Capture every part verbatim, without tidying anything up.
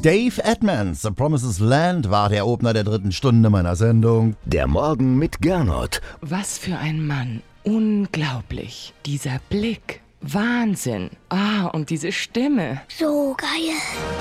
Dave Edmunds, The Promised Land, war der Opener der dritten Stunde meiner Sendung. Der Morgen mit Gernot. Was für ein Mann. Unglaublich. Dieser Blick. Wahnsinn. Ah, und diese Stimme. So geil.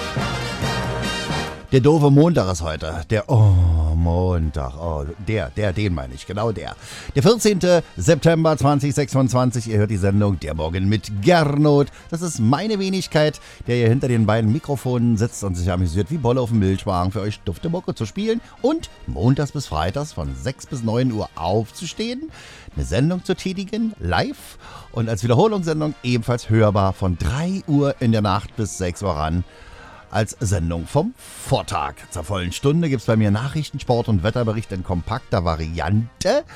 Der doofe Montag ist heute. Der, oh, Montag. Oh, der, der, den meine ich. Genau der. Der vierzehnten September zweitausendsechsundzwanzig. Ihr hört die Sendung Der Morgen mit Gernot. Das ist meine Wenigkeit, der hier hinter den beiden Mikrofonen sitzt und sich amüsiert wie Bolle auf dem Milchwagen für euch dufte Mucke zu spielen und montags bis freitags von sechs bis neun Uhr aufzustehen, eine Sendung zu tätigen, live und als Wiederholungssendung ebenfalls hörbar von drei Uhr in der Nacht bis sechs Uhr ran. Als Sendung vom Vortag. Zur vollen Stunde gibt es bei mir Nachrichten, Sport und Wetterbericht in kompakter Variante.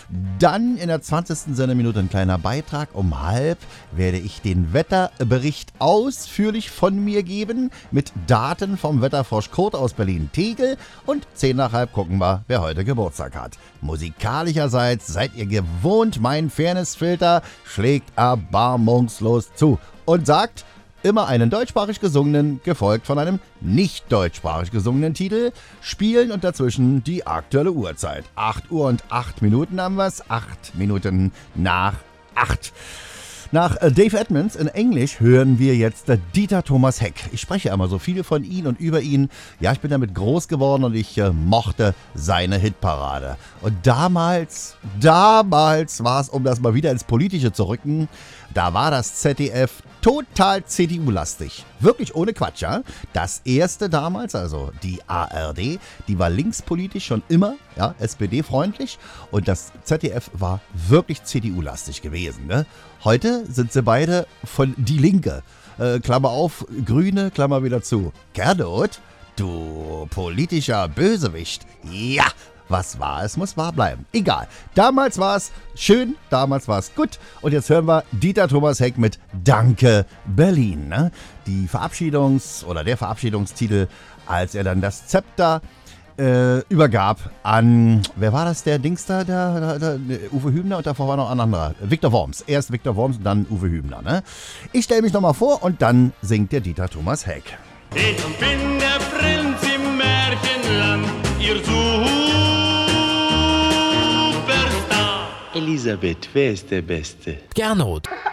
Dann in der zwanzigsten Sendeminute ein kleiner Beitrag. Um halb werde ich den Wetterbericht ausführlich von mir geben mit Daten vom Wetterfrosch Kurt aus Berlin-Tegel. Und zehn nach halb gucken wir, wer heute Geburtstag hat. Musikalischerseits seid ihr gewohnt, mein Fairnessfilter schlägt erbarmungslos zu und sagt: immer einen deutschsprachig gesungenen, gefolgt von einem nicht deutschsprachig gesungenen Titel, spielen und dazwischen die aktuelle Uhrzeit. acht Uhr und acht Minuten haben wir es, acht Minuten nach acht. Nach Dave Edmunds in Englisch hören wir jetzt Dieter Thomas Heck. Ich spreche immer so viel von ihm und über ihn. Ja, ich bin damit groß geworden und ich äh, mochte seine Hitparade. Und damals, damals war es, um das mal wieder ins Politische zu rücken, da war das Z D F total C D U-lastig. Wirklich ohne Quatsch, ja? Das erste damals, also die A R D, die war linkspolitisch schon immer, ja, S P D-freundlich. Und das Z D F war wirklich C D U-lastig gewesen, ne? Heute sind sie beide von Die Linke. Äh, Klammer auf, Grüne, Klammer wieder zu. Gernot, du politischer Bösewicht. Ja, was war es, muss wahr bleiben. Egal. Damals war es schön, damals war es gut. Und jetzt hören wir Dieter Thomas Heck mit Danke Berlin. Ne? Die Verabschiedungs- oder der Verabschiedungstitel, als er dann das Zepter äh, übergab an, wer war das, der Dings da, der, der, der Uwe Hübner und davor war noch ein anderer, Viktor Worms. Erst Viktor Worms und dann Uwe Hübner. Ne? Ich stelle mich nochmal vor und dann singt der Dieter Thomas Heck. Ich bin der Prinz im Märchenland, ihr Superstar. Elisabeth, wer ist der Beste? Gernot.